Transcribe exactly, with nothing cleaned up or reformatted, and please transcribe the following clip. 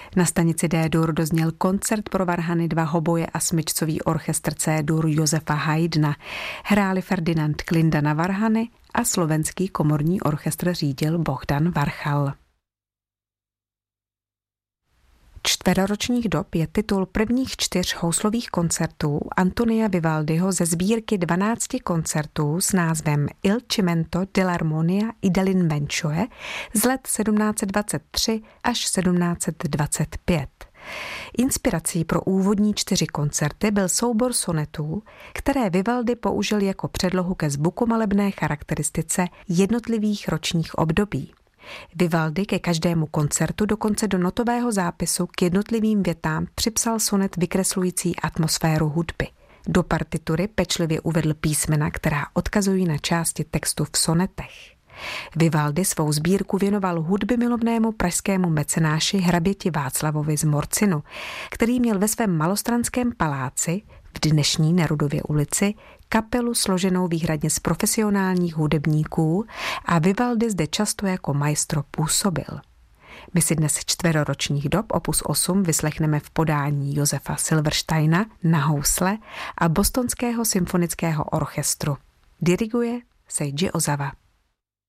Na stanici D-dur dozněl koncert pro varhany, dva hoboje a smyčcový orchestr C-dur Josefa Haydna. Hráli Ferdinand Klinda na varhany a slovenský komorní orchestr řídil Bohdan Varchal. Čtveroročních dob je titul prvních čtyř houslových koncertů Antonia Vivaldiho ze sbírky dvanácti koncertů s názvem Il Cimento dell'Armonia i dell'Invenzione z let sedmnáct dvacet tři až sedmnáct dvacet pět. Inspirací pro úvodní čtyři koncerty byl soubor sonetů, které Vivaldi použil jako předlohu ke zvukomalebné charakteristice jednotlivých ročních období. Vivaldi ke každému koncertu dokonce do notového zápisu k jednotlivým větám připsal sonet vykreslující atmosféru hudby. Do partitury pečlivě uvedl písmena, která odkazují na části textu v sonetech. Vivaldi svou sbírku věnoval hudbymilovnému pražskému mecenáši hraběti Václavovi z Morcinu, který měl ve svém malostranském paláci v dnešní Nerudově ulici kapelu složenou výhradně z profesionálních hudebníků a Vivaldi zde často jako maestro působil. My si dnes čtveroročních dob opus osm vyslechneme v podání Josefa Silversteina na housle a Bostonského symfonického orchestru. Diriguje Seiji Ozawa.